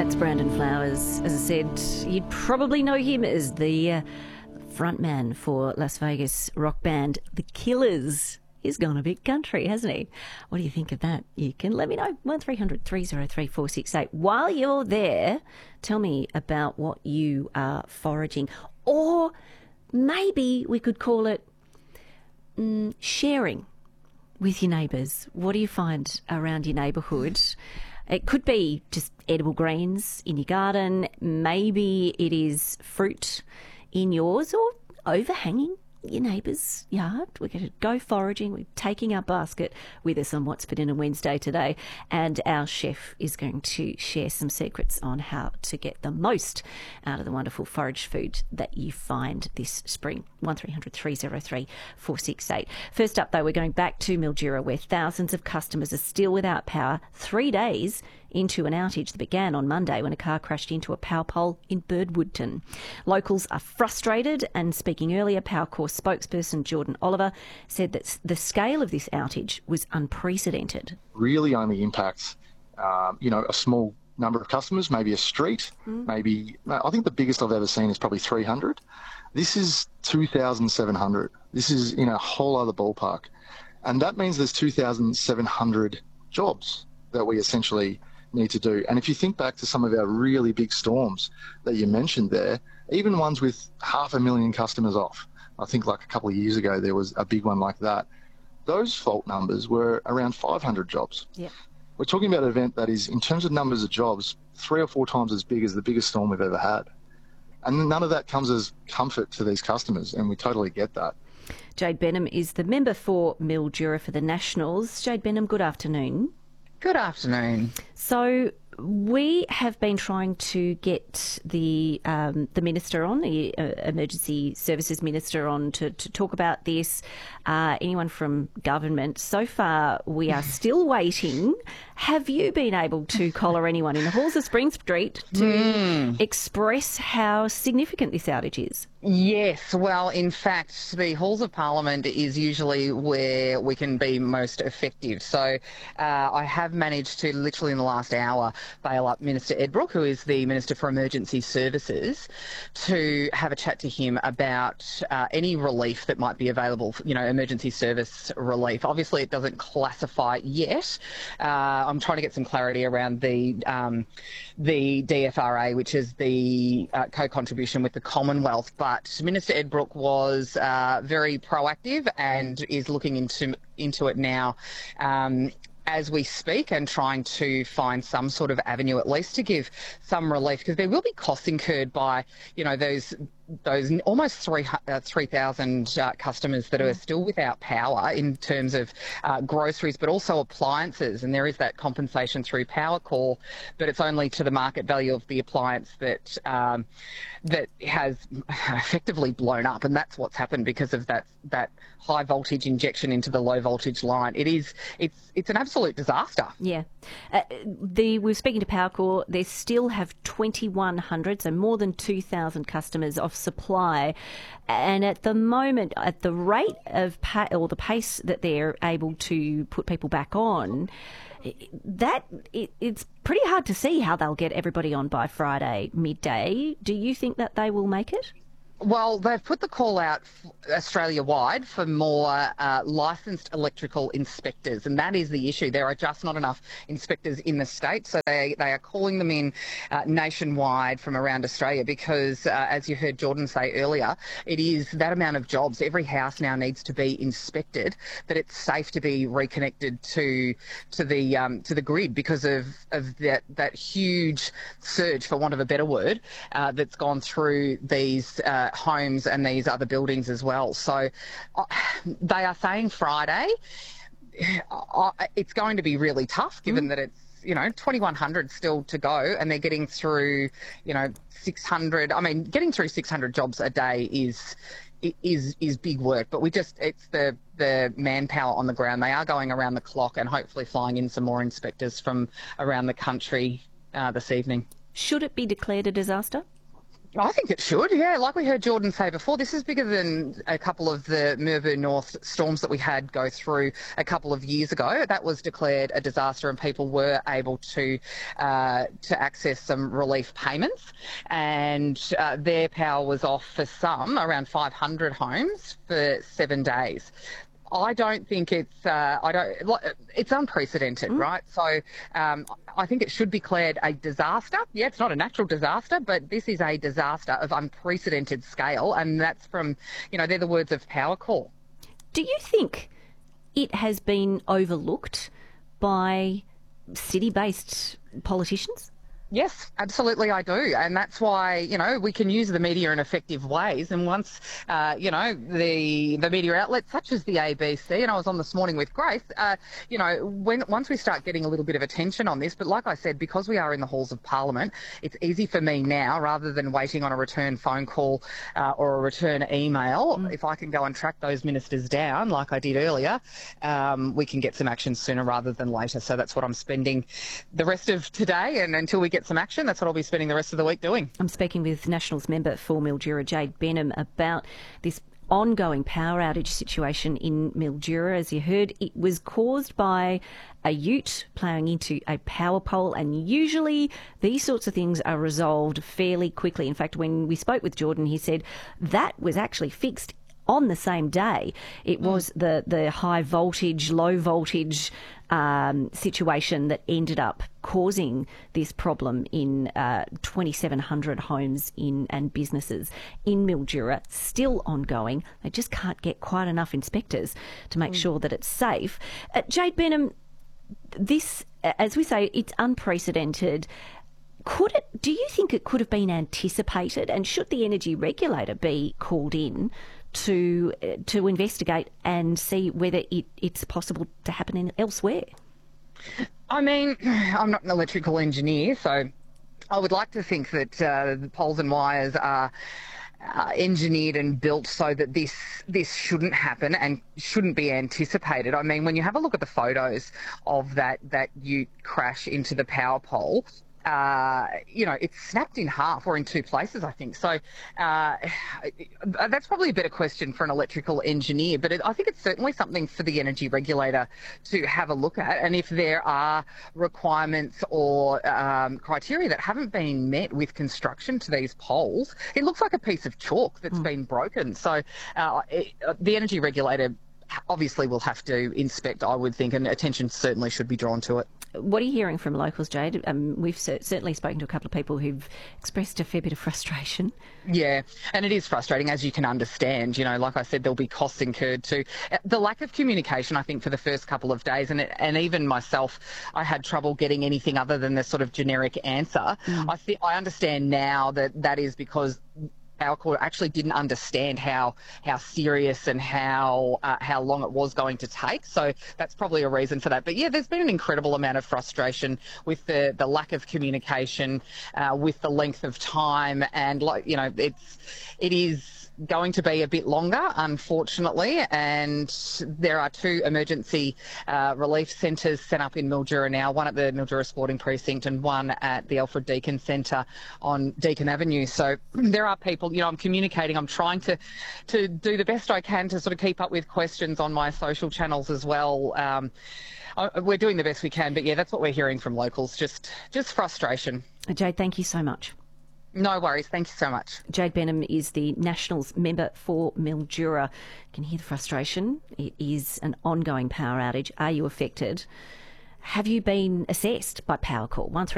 That's Brandon Flowers. As I said, you'd probably know him as the frontman for Las Vegas rock band The Killers. He's gone a bit country, hasn't he? What do you think of that? You can let me know. 1300 303 468. While you're there, tell me about what you are foraging. Or maybe we could call it sharing with your neighbours. What do you find around your neighbourhood? It could be just edible greens in your garden. Maybe it is fruit in yours or overhanging your neighbour's yard. We're going to go foraging. We're taking our basket with us on What's for Dinner Wednesday today, and our chef is going to share some secrets on how to get the most out of the wonderful forage food that you find this spring. 1300 303 468. First up, though, we're going back to Mildura, where thousands of customers are still without power 3 days into an outage that began on Monday when a car crashed into a power pole in Birdwoodton. Locals are frustrated, and speaking earlier, Powercorp spokesperson Jordan Oliver said that the scale of this outage was unprecedented. Really only impacts, a small number of customers, maybe a street, maybe, I think the biggest I've ever seen is probably 300. This is 2,700. This is in a whole other ballpark. And that means there's 2,700 jobs that we essentially need to do. And if you think back to some of our really big storms that you mentioned there, even ones with 500,000 customers off, I think like a couple of years ago there was a big one like that, those fault numbers were around 500 jobs. Yeah. We're talking about an event that is, in terms of numbers of jobs, 3 or 4 times as big as the biggest storm we've ever had. And none of that comes as comfort to these customers, and we totally get that. Jade Benham is the member for Mildura for the Nationals. Jade Benham, good afternoon. Good afternoon. So we have been trying to get the minister on, the emergency services minister on, to talk about this. Anyone from government. So far, we are still waiting. Have you been able to collar anyone in the halls of Spring Street to express how significant this outage is? Yes, well, in fact, the halls of Parliament is usually where we can be most effective. So I have managed to, literally in the last hour, bail up Minister Ed Brooke, who is the Minister for Emergency Services, to have a chat to him about any relief that might be available, emergency service relief. Obviously, it doesn't classify yet. I'm trying to get some clarity around the DFRA, which is the co-contribution with the Commonwealth. But Minister Ed Brooke was very proactive and is looking into it now as we speak, and trying to find some sort of avenue at least to give some relief, because there will be costs incurred by those almost 3,000 customers that are still without power in terms of groceries, but also appliances. And there is that compensation through Powercorp, but it's only to the market value of the appliance that that has effectively blown up. And that's what's happened because of that high voltage injection into the low voltage line. It's an absolute disaster. Yeah. We were speaking to Powercorp. They still have 2,100, so more than 2,000 customers off supply, and at the moment, at the rate of or the pace that they're able to put people back on, it's pretty hard to see how they'll get everybody on by Friday midday. Do you think that they will make it? Well, they've put the call out Australia-wide for more licensed electrical inspectors, and that is the issue. There are just not enough inspectors in the state, so they are calling them in nationwide from around Australia because, as you heard Jordan say earlier, it is that amount of jobs. Every house now needs to be inspected, that it's safe to be reconnected to the grid because of that huge surge, for want of a better word, that's gone through these homes and these other buildings as well. So they are saying Friday. It's going to be really tough given that it's 2,100 still to go, and they're getting through 600. I mean, getting through 600 jobs a day is big work, but it's the manpower on the ground. They are going around the clock and hopefully flying in some more inspectors from around the country this evening. Should it be declared a disaster? I think it should, yeah. Like we heard Jordan say before, this is bigger than a couple of the Mirbu North storms that we had go through a couple of years ago. That was declared a disaster and people were able to access some relief payments. And their power was off for some, around 500 homes, for 7 days. I don't think it's it's unprecedented, right? So I think it should be declared a disaster. Yeah, it's not a natural disaster, but this is a disaster of unprecedented scale, and that's from, they're the words of Powercall. Do you think it has been overlooked by city-based politicians? Yes, absolutely I do. And that's why, we can use the media in effective ways. And once, the media outlets such as the ABC, and I was on this morning with Grace, once we start getting a little bit of attention on this, but like I said, because we are in the halls of Parliament, it's easy for me now, rather than waiting on a return phone call or a return email, if I can go and track those ministers down like I did earlier, we can get some action sooner rather than later. So that's what I'm spending the rest of today, and until we get some action, that's what I'll be spending the rest of the week doing. I'm speaking with Nationals member for Mildura, Jade Benham, about this ongoing power outage situation in Mildura. As you heard, it was caused by a ute ploughing into a power pole, and usually these sorts of things are resolved fairly quickly. In fact, when we spoke with Jordan, he said that was actually fixed on the same day. It was the high voltage, low voltage situation that ended up causing this problem in 2,700 homes and businesses in Mildura. Still ongoing. They just can't get quite enough inspectors to make sure that it's safe. Jade Benham, this, as we say, it's unprecedented. Do you think it could have been anticipated, and should the energy regulator be called in to investigate and see whether it's possible to happen elsewhere? I mean, I'm not an electrical engineer, so I would like to think that the poles and wires are engineered and built so that this shouldn't happen and shouldn't be anticipated. I mean, when you have a look at the photos of that ute crash into the power pole, it's snapped in half, or in two places, I think. So that's probably a better question for an electrical engineer, but I think it's certainly something for the energy regulator to have a look at. And if there are requirements or criteria that haven't been met with construction to these poles, it looks like a piece of chalk that's been broken. So the energy regulator obviously will have to inspect, I would think, and attention certainly should be drawn to it. What are you hearing from locals, Jade? We've certainly spoken to a couple of people who've expressed a fair bit of frustration. Yeah, and it is frustrating, as you can understand. Like I said, there'll be costs incurred too. The lack of communication, I think, for the first couple of days, and even myself, I had trouble getting anything other than the sort of generic answer. I understand now that is because Powercall actually didn't understand how serious and how long it was going to take. So that's probably a reason for that. But yeah, there's been an incredible amount of frustration with the lack of communication, with the length of time, and it is going to be a bit longer, unfortunately, and there are 2 emergency relief centres set up in Mildura now, one at the Mildura Sporting Precinct and one at the Alfred Deakin Centre on Deakin Avenue. So there are people, I'm communicating, I'm trying to do the best I can to sort of keep up with questions on my social channels as well. We're doing the best we can, but yeah, that's what we're hearing from locals, just frustration. Jade, thank you so much. No worries. Thank you so much. Jade Benham is the Nationals member for Mildura. You can hear the frustration. It is an ongoing power outage. Are you affected? Have you been assessed by Powercall?